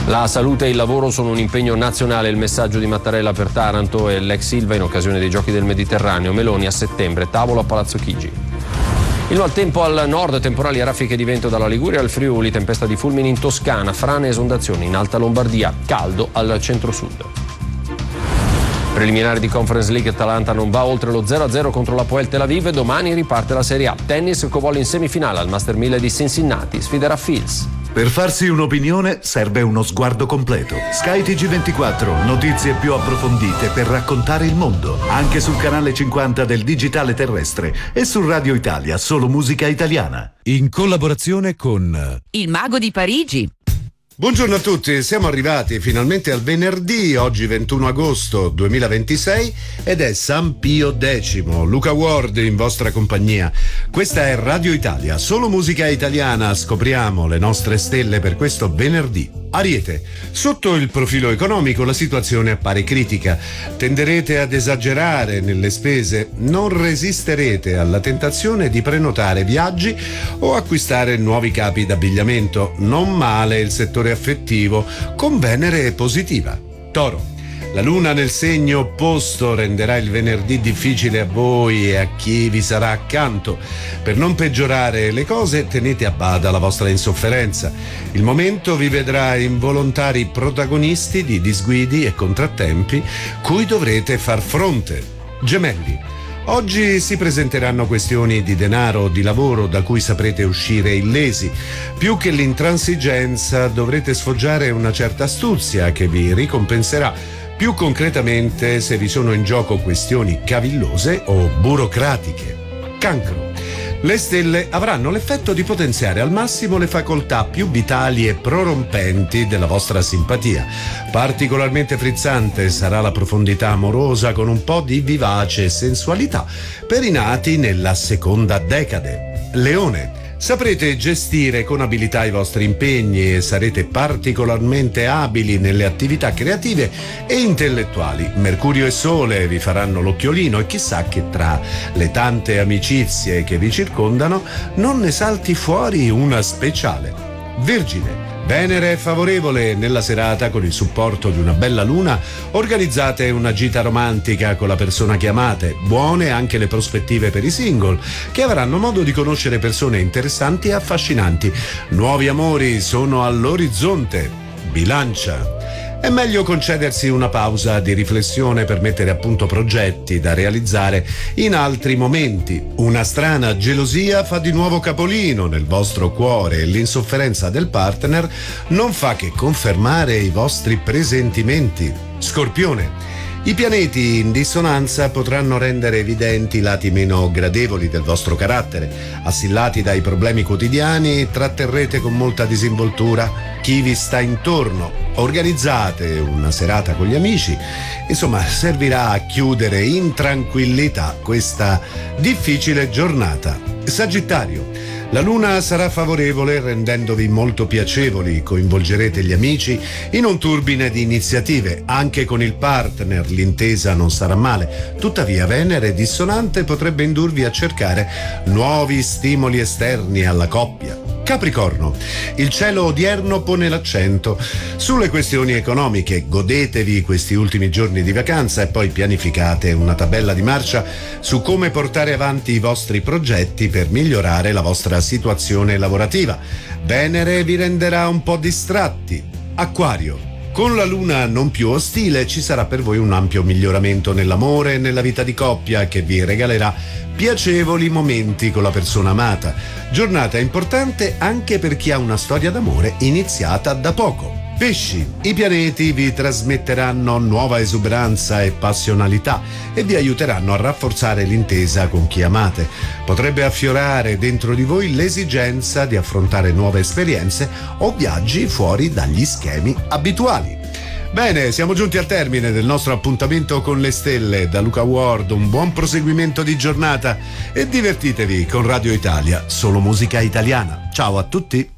La salute e il lavoro sono un impegno nazionale, il messaggio di Mattarella per Taranto e l'ex Silva in occasione dei Giochi del Mediterraneo. Meloni a settembre, tavolo a Palazzo Chigi. Il maltempo al nord, temporali e raffiche di vento dalla Liguria al Friuli, tempesta di fulmini in Toscana, frane e esondazioni in Alta Lombardia, caldo al centro-sud. Preliminare di Conference League, Atalanta non va oltre lo 0-0 contro l'Hapoel Tel Aviv, domani riparte la Serie A. Tennis, Covolli in semifinale al Master 1000 di Cincinnati, sfiderà Fields. Per farsi un'opinione serve uno sguardo completo. Sky TG24, notizie più approfondite per raccontare il mondo. Anche sul canale 50 del digitale terrestre e su Radio Italia, solo musica italiana. In collaborazione con Il Mago di Parigi. Buongiorno a tutti, siamo arrivati finalmente al venerdì, oggi 21 agosto 2026 ed è San Pio X. Luca Ward in vostra compagnia. Questa è Radio Italia, solo musica italiana, scopriamo le nostre stelle per questo venerdì. Ariete, sotto il profilo economico la situazione appare critica, tenderete ad esagerare nelle spese, non resisterete alla tentazione di prenotare viaggi o acquistare nuovi capi d'abbigliamento, non male il settore affettivo, con Venere positiva. Toro, la luna nel segno opposto renderà il venerdì difficile a voi e a chi vi sarà accanto. Per non peggiorare le cose, tenete a bada la vostra insofferenza. Il momento vi vedrà involontari protagonisti di disguidi e contrattempi cui dovrete far fronte. Gemelli, oggi si presenteranno questioni di denaro o di lavoro da cui saprete uscire illesi. Più che l'intransigenza dovrete sfoggiare una certa astuzia che vi ricompenserà. Più concretamente se vi sono in gioco questioni cavillose o burocratiche. Cancro. Le stelle avranno l'effetto di potenziare al massimo le facoltà più vitali e prorompenti della vostra simpatia. Particolarmente frizzante sarà la profondità amorosa con un po' di vivace sensualità per i nati nella seconda decade. Leone. Saprete gestire con abilità i vostri impegni e sarete particolarmente abili nelle attività creative e intellettuali. Mercurio e Sole vi faranno l'occhiolino e chissà che tra le tante amicizie che vi circondano non ne salti fuori una speciale. Vergine. Venere è favorevole nella serata con il supporto di una bella luna. Organizzate una gita romantica con la persona che amate. Buone anche le prospettive per i single, che avranno modo di conoscere persone interessanti e affascinanti. Nuovi amori sono all'orizzonte. Bilancia. È meglio concedersi una pausa di riflessione per mettere a punto progetti da realizzare in altri momenti. Una strana gelosia fa di nuovo capolino nel vostro cuore e l'insofferenza del partner non fa che confermare i vostri presentimenti. Scorpione. I pianeti in dissonanza potranno rendere evidenti i lati meno gradevoli del vostro carattere. Assillati dai problemi quotidiani, tratterrete con molta disinvoltura chi vi sta intorno. Organizzate una serata con gli amici. Insomma, servirà a chiudere in tranquillità questa difficile giornata. Sagittario. La luna sarà favorevole rendendovi molto piacevoli, coinvolgerete gli amici in un turbine di iniziative, anche con il partner l'intesa non sarà male, tuttavia Venere dissonante potrebbe indurvi a cercare nuovi stimoli esterni alla coppia. Capricorno, il cielo odierno pone l'accento sulle questioni economiche, godetevi questi ultimi giorni di vacanza e poi pianificate una tabella di marcia su come portare avanti i vostri progetti per migliorare la vostra situazione lavorativa. Venere vi renderà un po' distratti. Acquario. Con la luna non più ostile ci sarà per voi un ampio miglioramento nell'amore e nella vita di coppia che vi regalerà piacevoli momenti con la persona amata. Giornata importante anche per chi ha una storia d'amore iniziata da poco. Pesci, i pianeti vi trasmetteranno nuova esuberanza e passionalità e vi aiuteranno a rafforzare l'intesa con chi amate. Potrebbe affiorare dentro di voi l'esigenza di affrontare nuove esperienze o viaggi fuori dagli schemi abituali. Bene, siamo giunti al termine del nostro appuntamento con le stelle. Da Luca Ward un buon proseguimento di giornata e divertitevi con Radio Italia, solo musica italiana. Ciao a tutti!